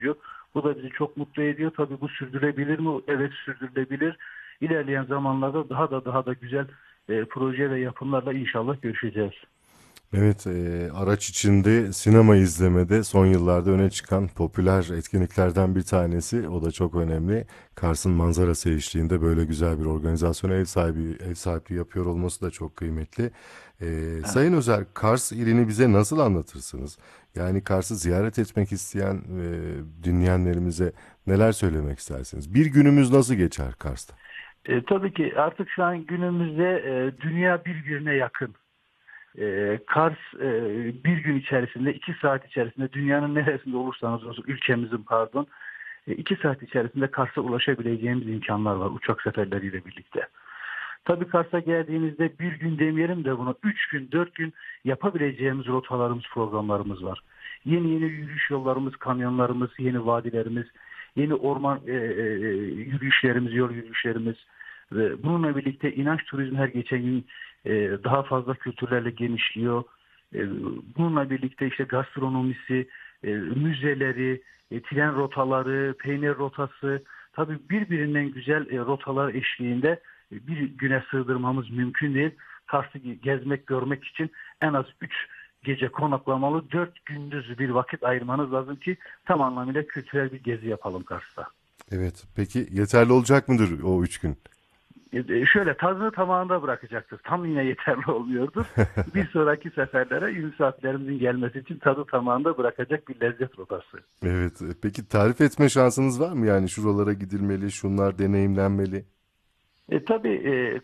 diyor. Bu da bizi çok mutlu ediyor. Tabii bu sürdürebilir mi? Evet, sürdürülebilir. İlerleyen zamanlarda daha da güzel proje ve yapımlarla inşallah görüşeceğiz. Evet, araç içinde sinema izlemede son yıllarda öne çıkan popüler etkinliklerden bir tanesi. O da çok önemli. Kars'ın manzarası eşliğinde böyle güzel bir organizasyona ev sahipliği yapıyor olması da çok kıymetli. Evet. Sayın Özer, Kars ilini bize nasıl anlatırsınız? Yani Kars'ı ziyaret etmek isteyen dinleyenlerimize neler söylemek istersiniz? Bir günümüz nasıl geçer Kars'ta? Tabii ki artık şu an günümüzde dünya birbirine yakın. Kars bir gün içerisinde, 2 saat içerisinde dünyanın neresinde olursanız olsun, ülkemizin pardon, 2 saat içerisinde Kars'a ulaşabileceğimiz imkanlar var uçak seferleriyle birlikte. Tabii Kars'a geldiğimizde bir gün demeyelim de bunu 3 gün, 4 gün yapabileceğimiz rotalarımız, programlarımız var. Yeni yürüyüş yollarımız, kamyonlarımız, yeni vadilerimiz, yeni orman yürüyüşlerimiz, yol yürüyüşlerimiz ve bununla birlikte inanç turizmi her geçen gün daha fazla kültürlerle genişliyor. E, Bununla birlikte işte gastronomisi, müzeleri, tren rotaları, peynir rotası, tabii birbirinden güzel rotalar eşliğinde bir güne sığdırmamız mümkün değil. Kars'ı gezmek, görmek için en az 3 gece konaklamalı, 4 gündüz bir vakit ayırmanız lazım ki tam anlamıyla kültürel bir gezi yapalım Kars'ta. Evet, peki yeterli olacak mıdır o 3 gün? Şöyle tadını tamamında bırakacaktır. Tam yine yeterli olmuyordur. Bir sonraki seferlere misafirlerimizin gelmesi için tadı tamamında bırakacak bir lezzet rotası. Evet. Peki tarif etme şansınız var mı? Yani şuralara gidilmeli, şunlar deneyimlenmeli. Tabii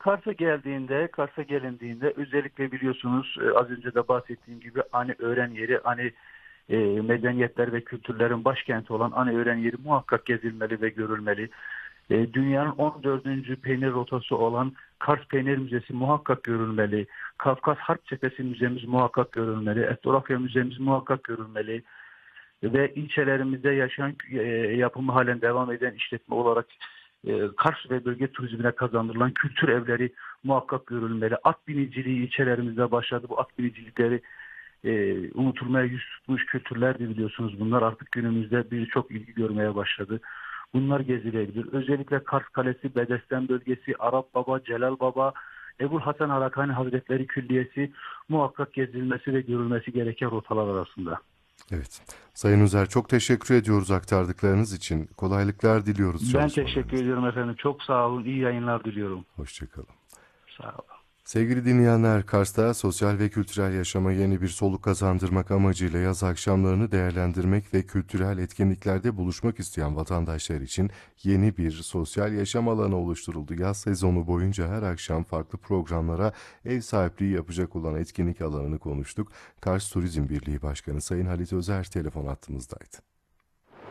Kars'a gelindiğinde özellikle biliyorsunuz az önce de bahsettiğim gibi Ani Öğren Yeri, medeniyetler ve kültürlerin başkenti olan Ani Öğren Yeri muhakkak gezilmeli ve görülmeli. Dünyanın 14. peynir rotası olan Kars Peynir Müzesi muhakkak görülmeli. Kafkas Harp Cephesi Müzemiz muhakkak görülmeli. Etnografya Müzemiz muhakkak görülmeli. Ve ilçelerimizde yaşayan, yapımı halen devam eden işletme olarak Kars ve bölge turizmine kazandırılan kültür evleri muhakkak görülmeli. At biniciliği ilçelerimizde başladı. Bu at binicilikleri unutulmaya yüz tutmuş kültürlerdi biliyorsunuz. Bunlar artık günümüzde birçok ilgi görmeye başladı. Bunlar gezilebilir. Özellikle Kars Kalesi, Bedesten bölgesi, Arap Baba, Celal Baba, Ebu Hasan Harakani Hazretleri Külliyesi muhakkak gezilmesi ve görülmesi gereken rotalar arasında. Evet. Sayın Üzer, çok teşekkür ediyoruz aktardıklarınız için. Kolaylıklar diliyoruz Ben teşekkür çalışmalarınızda. ediyorum efendim. Çok sağ olun. İyi yayınlar diliyorum. Hoşçakalın. Sağ olun. Sevgili dinleyenler, Kars'ta sosyal ve kültürel yaşama yeni bir soluk kazandırmak amacıyla yaz akşamlarını değerlendirmek ve kültürel etkinliklerde buluşmak isteyen vatandaşlar için yeni bir sosyal yaşam alanı oluşturuldu. Yaz sezonu boyunca her akşam farklı programlara ev sahipliği yapacak olan etkinlik alanını konuştuk. Kars Turizm Birliği Başkanı Sayın Halit Özer telefon hattımızdaydı.